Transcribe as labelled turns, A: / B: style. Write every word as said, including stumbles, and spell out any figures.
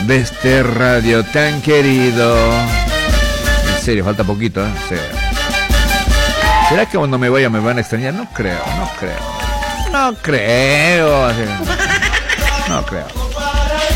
A: de este radio tan querido. En serio, falta poquito, ¿eh? Sí. ¿Será que cuando me vaya me van a extrañar? No creo, no creo. No creo. No creo.